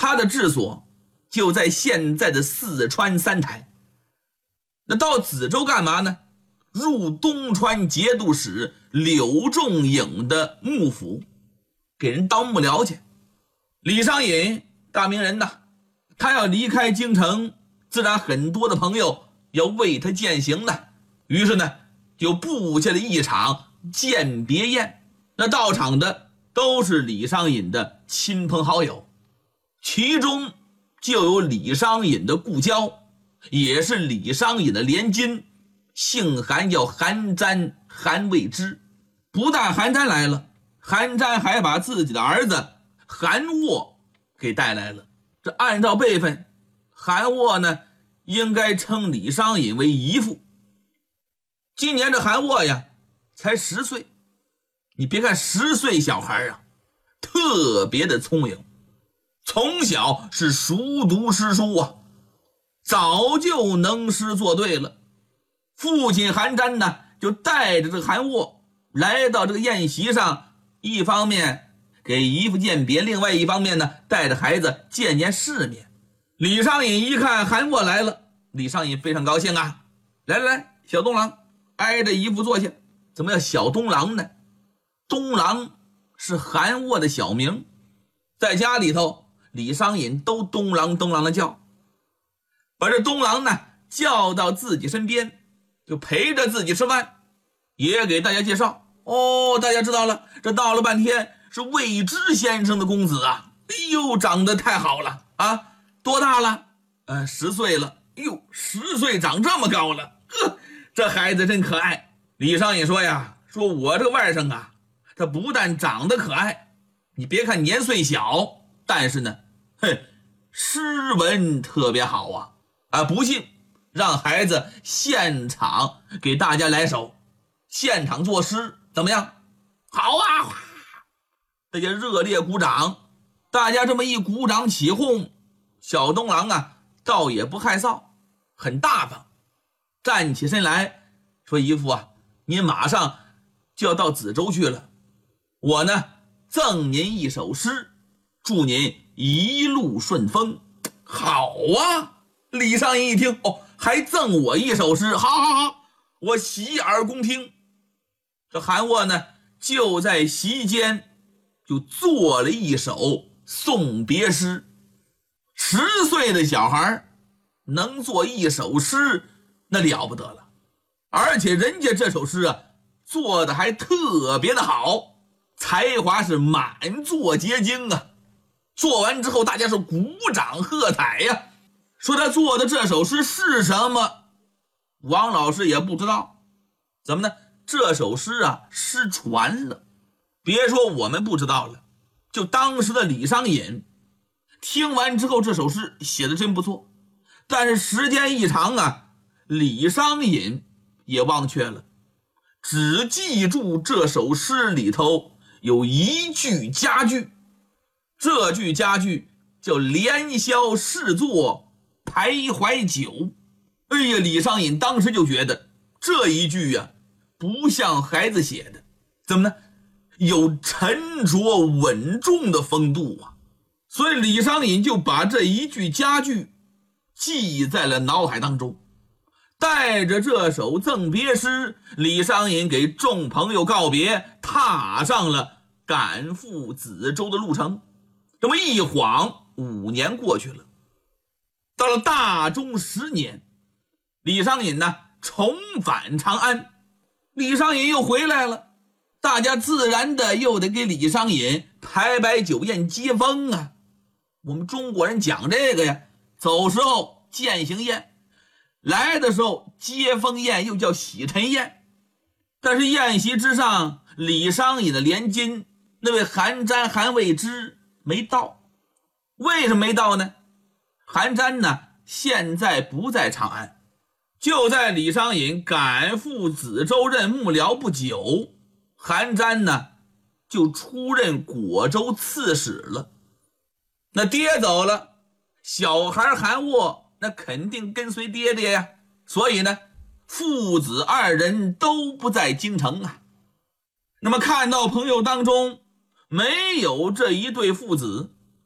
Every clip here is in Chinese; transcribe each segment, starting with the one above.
他的治所就在现在的四川三台。那到梓州干嘛呢？入东川节度使柳仲颖的幕府，给人当幕僚去。李商隐大名人呐，他要离开京城，自然很多的朋友要为他饯行的，于是呢就布下了一场饯别宴。那到场的都是李商隐的亲朋好友，其中就有李商隐的故交，也是李商隐的连襟，姓韩，叫韩瞻，韩未之。不但韩瞻来了，韩瞻还把自己的儿子韩沃给带来了。这按照辈分，韩沃呢应该称李商隐为姨父。今年这韩沃呀才10岁，你别看10岁小孩啊，特别的聪颖，从小是熟读诗书啊，早就能诗作对了。父亲韩瞻呢就带着这个韩沃来到这个宴席上，一方面给姨父饯别，另外一方面呢带着孩子见见世面。李商隐一看韩沃来了，李商隐非常高兴啊，来来来，小东郎挨着姨父坐下。怎么叫小东郎呢？东郎是韩沃的小名，在家里头李商隐都东郎东郎的叫，把这东郎呢叫到自己身边，就陪着自己吃饭，也给大家介绍。大家知道了，这闹了半天是未知先生的公子啊，哎呦，长得太好了啊！多大了？10岁了。哎呦，10岁长这么高了，这孩子真可爱。李商隐说呀，说我这个外甥啊，他不但长得可爱，你别看年岁小，但是呢，诗文特别好啊！不信让孩子现场给大家来首，现场作诗怎么样？好啊！大家热烈鼓掌。大家这么一鼓掌起哄，小东郎啊倒也不害臊，很大方，站起身来说，姨父啊，您马上就要到梓州去了，我呢赠您一首诗，祝您一路顺风。好啊！李商隐一听，还赠我一首诗，好，我洗耳恭听。这韩沃呢就在席间就做了一首送别诗。10岁的小孩能做一首诗，那了不得了，而且人家这首诗啊做的还特别的好，才华是满座皆惊啊。做完之后大家是鼓掌喝彩呀。说他做的这首诗是什么，王老师也不知道。怎么呢？这首诗啊失传了，别说我们不知道了，就当时的李商隐听完之后，这首诗写的真不错，但是时间一长啊，李商隐也忘却了，只记住这首诗里头有一句佳句，这句佳句叫连宵试坐徘徊酒。哎呀，李商隐当时就觉得这一句呀不像孩子写的，怎么呢？有沉着稳重的风度啊。所以李商隐就把这一句佳句记在了脑海当中。带着这首赠别诗，李商隐给众朋友告别，踏上了赶赴梓州的路程。这么一晃5年过去了，到了大中10年，李商隐呢重返长安。李商隐又回来了，大家自然的又得给李商隐排摆酒宴接风啊。我们中国人讲这个呀，走时候饯行宴，来的时候接风宴，又叫洗尘宴。但是宴席之上，李商隐的连襟那位韩瞻、韩未之没到。为什么没到呢？韩瞻呢现在不在长安，就在李商隐赶赴梓州任幕僚不久，韩瞻呢就出任果州刺史了。那爹走了，小孩韩沃那肯定跟随爹爹呀，所以呢父子2人都不在京城啊。那么看到朋友当中没有这一对父子，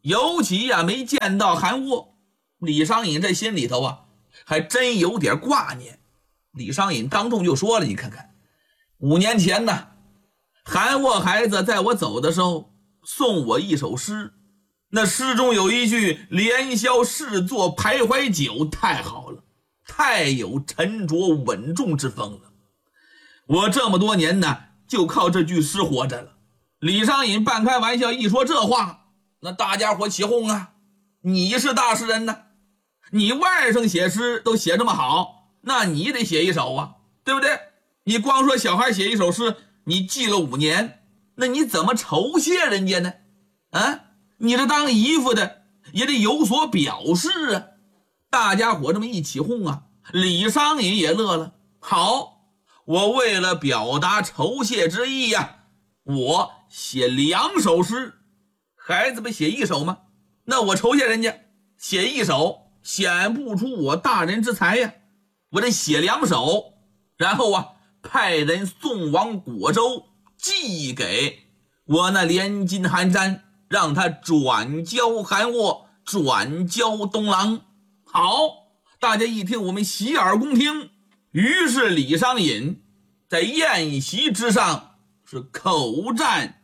尤其呀没见到韩沃，李商隐这心里头啊还真有点挂念。李商隐当众就说了，你看看5年前呢，韩沃孩子在我走的时候送我一首诗，那诗中有一句连宵试作徘徊酒，太好了，太有沉着稳重之风了。我这么多年呢就靠这句诗活着了。李商隐半开玩笑一说这话，那大家伙起哄啊，你是大诗人呢，你外甥写诗都写这么好，那你得写一首啊，对不对？你光说小孩写一首诗你记了5年，那你怎么酬谢人家呢？啊，你这当姨夫的也得有所表示啊。大家伙这么一起哄啊，李商隐也乐了。好，我为了表达酬谢之意呀，我写2首诗。孩子不写1首吗？那我酬谢人家，写1首显不出我大人之才呀，我得写2首，然后啊派人送往果州，寄给我那连襟寒毡，让他转交韩沃，转交东郎。好，大家一听我们洗耳恭听。于是李商隐在宴席之上是口占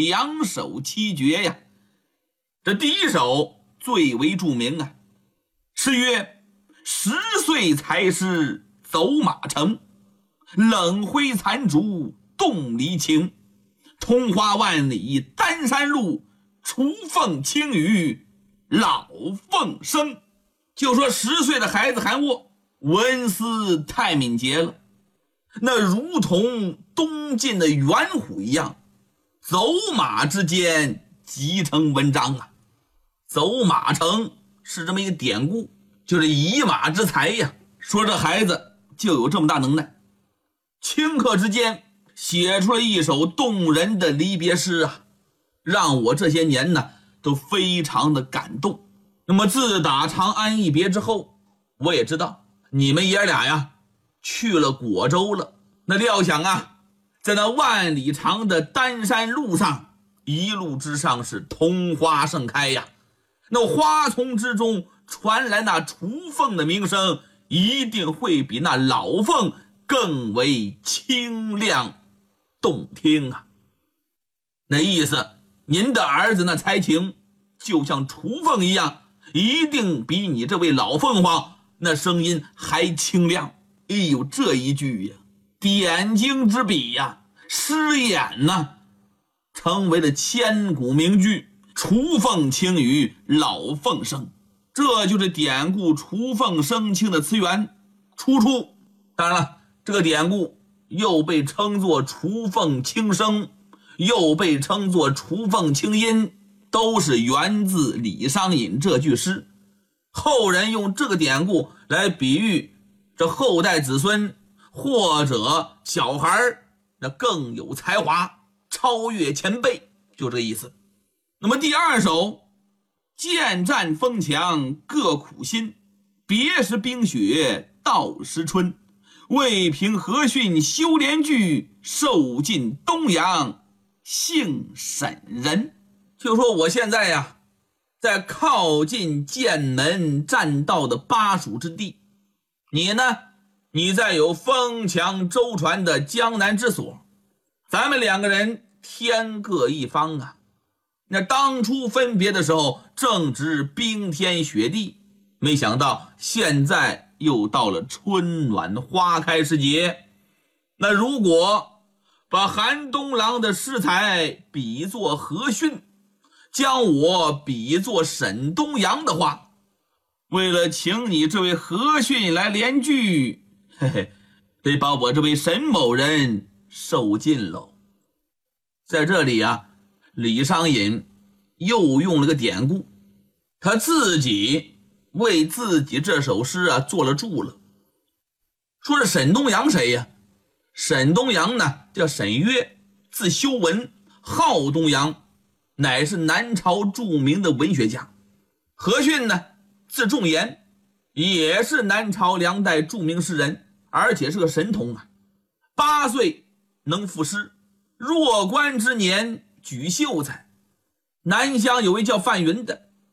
2首7绝呀。这第1首最为著名啊，诗曰：10岁才识走马城，冷灰残烛动离情，通花万里丹山路，雏凤清雨老凤声。就说10岁的孩子韩沃文思太敏捷了，那如同东晋的元虎一样，走马之间集成文章啊。走马城是这么一个典故，就是以马之才呀，说这孩子就有这么大能耐，顷刻之间写出了一首动人的离别诗啊，让我这些年呢都非常的感动。那么自打长安一别之后，我也知道你们爷俩呀去了果州了。那料想啊，在那万里长的丹山路上，一路之上是桐花盛开呀，那花丛之中传来那雏凤的鸣声，一定会比那老凤更为清亮动听啊。那意思，您的儿子那才情就像雏凤一样，一定比你这位老凤凰那声音还清亮。哎呦，这一句呀，点睛之笔呀，诗眼呐，成为了千古名句，雏凤清雨老凤声。这就是典故雏凤声清的词源出处。当然了，这个典故又被称作雏凤清声，又被称作雏凤清音，都是源自李商隐这句诗。后人用这个典故来比喻这后代子孙或者小孩那更有才华，超越前辈，就这个意思。那么第2首，剑战风强各苦心，别时冰雪到时春，未平和逊修连句，受尽东阳幸沈人。就说我现在呀在靠近剑门栈道的巴蜀之地，你呢，你在有风强舟船的江南之所，咱们2个人天各一方啊。那当初分别的时候正值冰天雪地，没想到现在又到了春暖花开时节。那如果把韩东郎的诗才比作和逊，将我比作沈东阳的话，为了请你这位和逊来联句，嘿嘿，得把我这位沈某人受尽喽。在这里啊，李商隐又用了个典故，他自己为自己这首诗啊做了注了。说是沈东阳谁呀？沈东阳呢叫沈约，字修文，号东阳，乃是南朝著名的文学家。和逊呢字仲言，也是南朝2代著名诗人，而且是个神童啊。8岁能赋诗，弱冠之年举秀才。南乡有位叫范云的，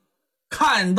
看到